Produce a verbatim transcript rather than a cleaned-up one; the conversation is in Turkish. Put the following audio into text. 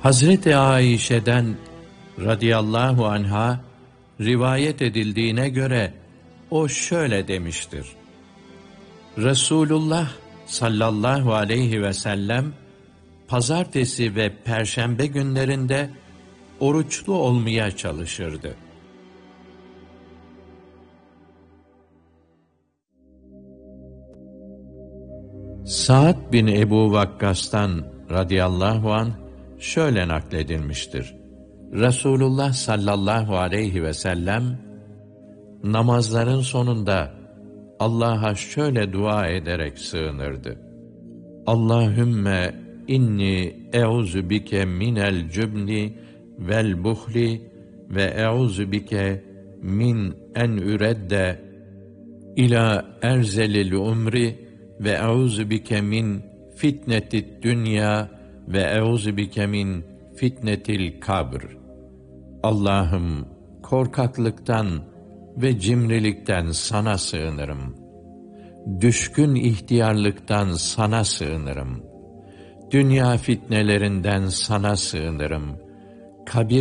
Hazreti Aişe'den radıyallahu anha rivayet edildiğine göre o şöyle demiştir: Resulullah sallallahu aleyhi ve sellem pazartesi ve perşembe günlerinde oruçlu olmaya çalışırdı. Sa'd bin Ebu Vakkas'tan radıyallahu anh şöyle nakledilmiştir: Resulullah sallallahu aleyhi ve sellem namazların sonunda Allah'a şöyle dua ederek sığınırdı: Allahümme inni e'uzu bike minel cübni vel buhli ve e'uzu bike min en üredde ila erzelil umri ve e'uzu bike min fitnetid dünya ve e'uzu bike min fitnetil kabr. Allah'ım, korkaklıktan ve cimrilikten sana sığınırım. Düşkün ihtiyarlıktan sana sığınırım. Dünya fitnelerinden sana sığınırım. Kabir